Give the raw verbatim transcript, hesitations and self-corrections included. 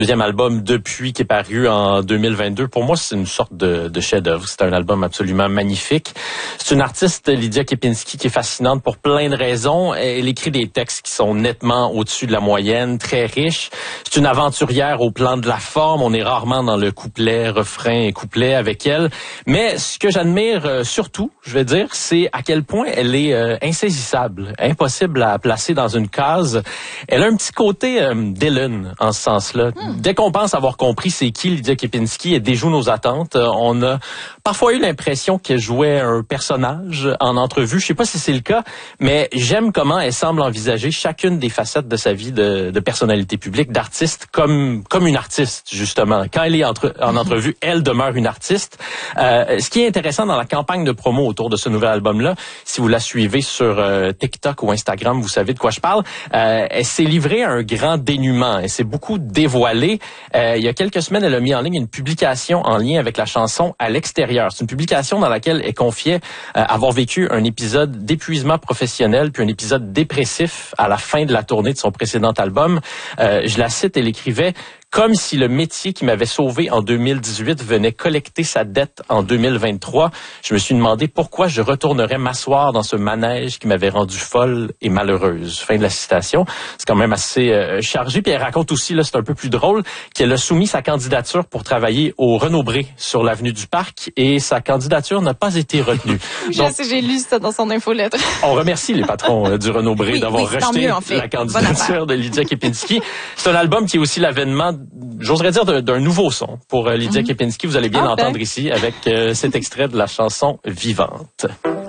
deuxième album depuis qui est paru en deux mille vingt-deux. Pour moi, c'est une sorte de, de chef-d'œuvre. C'est un album absolument magnifique. C'est une artiste, Lydia Kepinski, qui est fascinante pour plein de raisons. Elle écrit des textes qui sont nettement au-dessus de la moyenne, très riches. C'est une aventurière au plan de la forme. On est rarement dans le couplet, refrain et couplet avec elle. Mais ce que j'admire euh, surtout, je vais dire, c'est à quel point elle est euh, insaisissable, impossible à placer dans une case. Elle a un petit côté euh, Dylan en ce sens-là. Hmm. Dès qu'on pense avoir compris c'est qui Lydia Kepinski, elle déjoue nos attentes. On a parfois eu l'impression qu'elle jouait un personnage en entrevue. Je sais pas si c'est le cas, mais j'aime comment elle semble envisager chacune des facettes de sa vie de, de personnalité publique, d'artiste, comme comme une artiste, justement. Quand elle est entre, en entrevue, elle demeure une artiste. Euh, ce qui est intéressant dans la campagne de promo autour de ce nouvel album-là, si vous la suivez sur euh, TikTok ou Instagram, vous savez de quoi je parle, euh, elle s'est livrée à un grand dénuement. Elle s'est beaucoup dévoilée. Euh, il y a quelques semaines, elle a mis en ligne une publication en lien avec la chanson À l'extérieur. C'est une publication dans laquelle elle confiait euh, avoir vécu un épisode d'épuisement professionnel puis un épisode dépressif à la fin de la tournée de son précédent album. Euh, je la cite, elle écrivait: comme si le métier qui m'avait sauvé en deux mille dix-huit venait collecter sa dette en deux mille vingt-trois. Je me suis demandé pourquoi je retournerais m'asseoir dans ce manège qui m'avait rendue folle et malheureuse. Fin de la citation. C'est quand même assez euh, chargé. Puis elle raconte aussi, là, c'est un peu plus drôle, qu'elle a soumis sa candidature pour travailler au Renaud-Bré sur l'avenue du Parc et sa candidature n'a pas été retenue. Je sais, j'ai lu ça dans son infolettre. On remercie les patrons euh, du Renaud-Bré oui, d'avoir oui, rejeté mieux, en fait. la candidature de Lydia Kepinski. C'est un album qui est aussi l'avènement, j'oserais dire, d'un nouveau son pour Lydia mm-hmm. Kepinski. Vous allez bien ah, l'entendre ben. ici avec euh, cet extrait de la chanson Vivante.